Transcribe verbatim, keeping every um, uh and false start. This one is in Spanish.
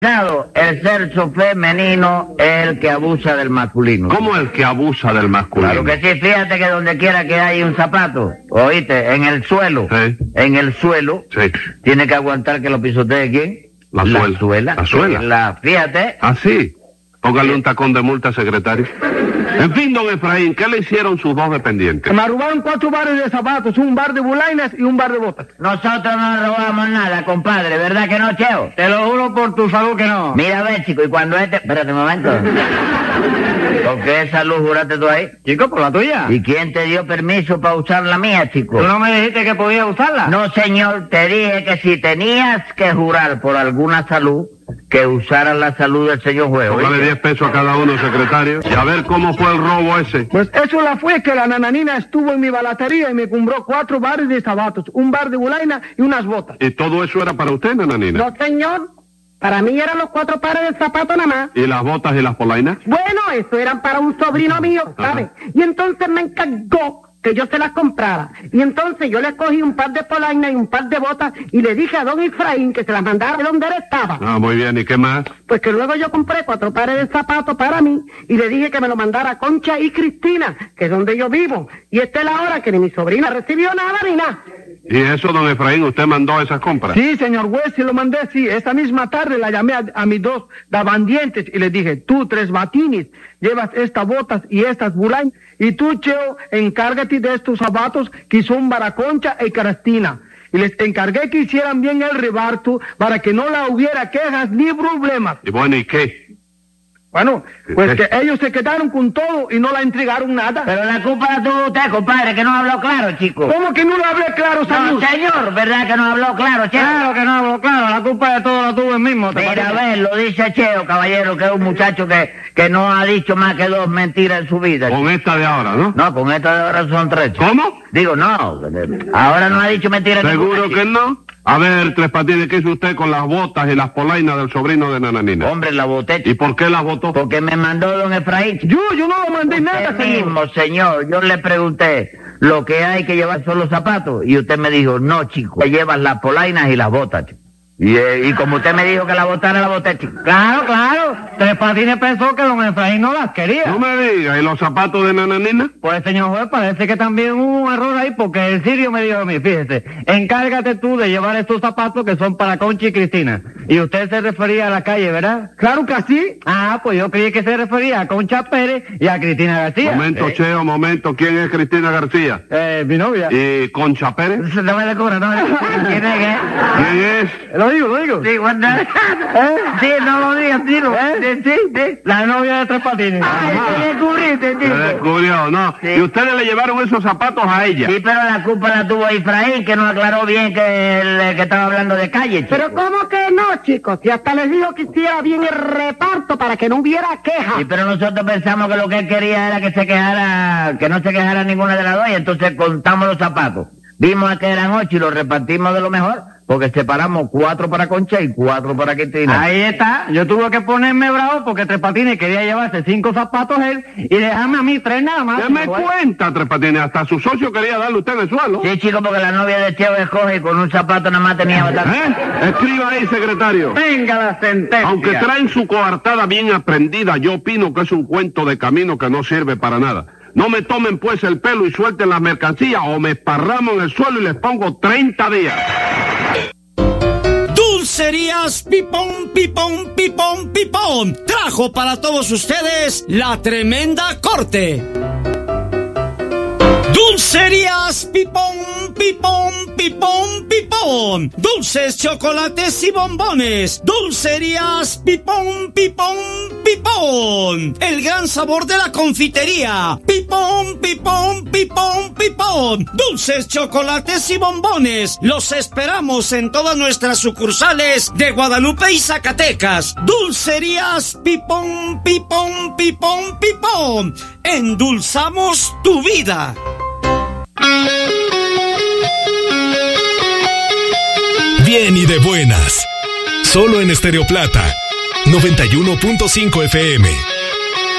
El sexo femenino es el que abusa del masculino. ¿Cómo el que abusa del masculino? Claro que sí, fíjate que donde quiera que hay un zapato, oíste, en el suelo, sí. en el suelo, sí. tiene que aguantar que lo pisotee ¿quién? La suela. La suela. La suela. La, fíjate. ¿Ah, sí? Póngale un tacón de multa, secretario. En fin, don Efraín, ¿qué le hicieron sus dos dependientes? Me robaron cuatro bares de zapatos, un bar de bulainas y un bar de botas. Nosotros no robamos nada, compadre, ¿verdad que no, Cheo? Te lo juro por tu salud que no. Mira, a ver, chico, y cuando este... Espérate un momento. ¿Con qué salud juraste tú ahí? Chico, por la tuya. ¿Y quién te dio permiso para usar la mía, chico? ¿Tú no me dijiste que podía usarla? No, señor, te dije que si tenías que jurar por alguna salud, que usaras la salud del señor juez. Póngale diez pesos a cada uno, secretario. Y a ver cómo fue el robo ese. Pues eso la fue que la nananina estuvo en mi balatería y me compró cuatro bares de zapatos, un bar de bulaina y unas botas. ¿Y todo eso era para usted, nananina? No, señor. Para mí eran los cuatro pares de zapatos nada más. ¿Y las botas y las polainas? Bueno, eso eran para un sobrino mío, ¿sabes? Y entonces me encargó que yo se las comprara. Y entonces yo le cogí un par de polainas y un par de botas y le dije a don Efraín que se las mandara de donde él estaba. Ah, muy bien. ¿Y qué más? Pues que luego yo compré cuatro pares de zapatos para mí y le dije que me lo mandara a Concha y Cristina, que es donde yo vivo. Y esta es la hora que ni mi sobrina recibió nada ni nada. ¿Y eso, don Efraín, usted mandó esas compras? Sí, señor juez, sí lo mandé, sí. Esa misma tarde la llamé a, a mis dos dabandientes y les dije, tú, Tres Batines, llevas estas botas y estas bulainas, y tú, Cheo, encárgate de estos zapatos que son para Concha y Cristina. Y les encargué que hicieran bien el reparto para que no la hubiera quejas ni problemas. Y bueno, ¿y qué? Bueno, pues que ellos se quedaron con todo y no la entregaron nada. Pero la culpa la tuvo usted, compadre, que no habló claro, chico. ¿Cómo que no lo hablé claro, señor? No, señor, ¿verdad que no habló claro, Cheo? Claro que no habló claro, la culpa de todo la tuvo él mismo. Mira, a ver, lo dice Cheo, caballero, que es un muchacho que, que no ha dicho más que dos mentiras en su vida. Con esta de ahora, ¿no? No, con esta de ahora son tres. ¿Cómo? Digo, no, ahora no ha dicho mentiras. ¿Seguro que no? A ver, Tres Patines, ¿qué hizo usted con las botas y las polainas del sobrino de Nananina? Hombre, la boté. ¿Y por qué las botó? Porque me mandó don Efraín. Yo, yo no lo mandé usted nada, señor. mismo, señor. Yo le pregunté, lo que hay que llevar son los zapatos. Y usted me dijo, no, chico, te llevas las polainas y las botas, chico. Y, eh, y como usted me dijo que la botara, la boté, chico. Claro, claro. Tres Patines pensó que don Efraín no las quería. No me diga, ¿y los zapatos de Nananina? Pues, señor juez, parece que también hubo un error ahí, porque el Sirio me dijo a mí, fíjese, encárgate tú de llevar estos zapatos que son para Concha y Cristina. Y usted se refería a la calle, ¿verdad? Claro que sí. Ah, pues yo creí que se refería a Concha Pérez y a Cristina García. Momento, eh. Cheo, momento. ¿Quién es Cristina García? Eh, mi novia. ¿Y Concha Pérez? No me descubra, no me descubra. ¿Quién es? ¿Quién es? Lo digo, lo digo. Sí, bueno, ¿eh? Sí, no lo digas, dilo. ¿Eh? Sí, sí. La novia de Tres Patines. Ay, te descubriste, Se chico. descubrió, ¿no? Sí. Y ustedes le llevaron esos zapatos a ella. Sí, pero la culpa la tuvo Efraín, que no aclaró bien que, el, que estaba hablando de calle, chico. Pero ¿cómo que no, chicos? Si hasta les dijo que hiciera bien el reparto para que no hubiera queja. Sí, pero nosotros pensamos que lo que él quería era que se quejara, que no se quejara ninguna de las dos, y entonces contamos los zapatos. Vimos que eran ocho y los repartimos de lo mejor, porque separamos cuatro para Concha y cuatro para Cristina. Ahí está. Yo tuve que ponerme bravo porque Tres Patines quería llevarse cinco zapatos él y dejarme a mí tres nada más. ¿Qué me cuenta, Tres Patines? Hasta su socio quería darle usted en el suelo. Sí, chico, porque la novia de Cheo escoge y con un zapato nada más tenía bastante. ¿Eh? Escriba ahí, secretario. Venga la sentencia. Aunque traen su coartada bien aprendida, yo opino que es un cuento de camino que no sirve para nada. No me tomen pues el pelo y suelten las mercancías o me esparramo en el suelo y les pongo treinta días. Dulcerías Pipón, Pipón, Pipón, Pipón trajo para todos ustedes la tremenda corte. Dulcerías Pipón, Pipón, Pipón, Pipón. Dulces, chocolates y bombones. Dulcerías Pipón, Pipón, Pipón. El gran sabor de la confitería. Pipón, Pipón, Pipón, Pipón. Dulces, chocolates y bombones. Los esperamos en todas nuestras sucursales de Guadalupe y Zacatecas. Dulcerías Pipón, Pipón, Pipón, Pipón. Endulzamos tu vida. Bien y de buenas. Solo en Estéreo Plata, noventa y uno punto cinco F M.